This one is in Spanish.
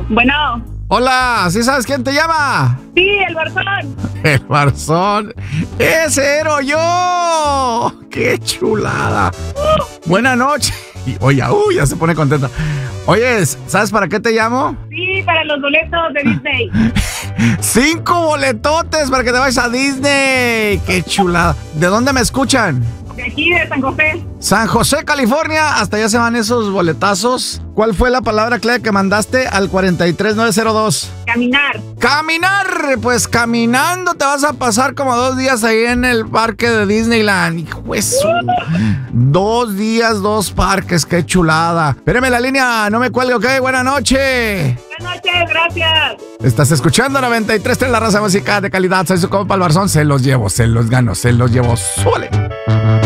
Bueno. Hola, ¿sí sabes quién te llama? Sí, el Barzón. El Barzón. ¡Ese era yo! ¡Qué chulada! Buenas noches. Oye, ya se pone contenta. Oye, ¿sabes para qué te llamo? Sí, para los boletos de Disney. 5 boletotes para que te vayas a Disney. ¡Qué chulada! ¿De dónde me escuchan? De aquí, de San José. San José, California. Hasta allá se van esos boletazos. ¿Cuál fue la palabra clave que mandaste al 43902? Caminar. ¡Caminar! Pues caminando te vas a pasar como 2 días ahí en el parque de Disneyland. Hijo de su... 2 días, 2 parques. ¡Qué chulada! Espérame la línea, no me cuelgue, ¿ok? Buenas noches. Buenas noches, gracias. Estás escuchando 93.3, la raza música de calidad. Soy su compa el Barzón. Se los llevo, se los gano, se los llevo. ¡Súbale!